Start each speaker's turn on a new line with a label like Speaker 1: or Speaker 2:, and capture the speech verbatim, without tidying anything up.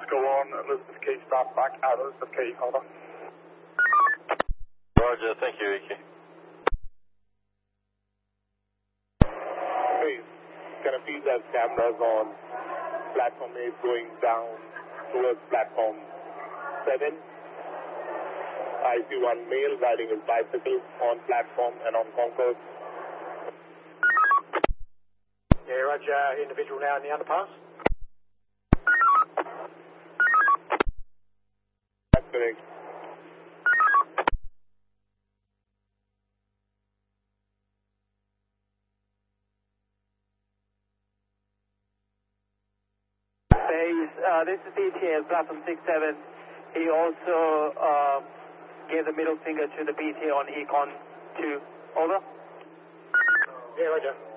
Speaker 1: Oscar one, Elizabeth Key, start back out of Elizabeth Key, over.
Speaker 2: Roger, thank you, Iki.
Speaker 3: Please, can I see the cameras on platform eight going down towards platform seven? I see one male riding his bicycle on platform and on concourse.
Speaker 1: Yeah, Roger, individual now in the underpass.
Speaker 3: That's correct.
Speaker 4: Uh, this is E T A, platform six seven. He also uh, gave the middle finger to the B T A on Econ two. Over.
Speaker 1: Yeah, Roger.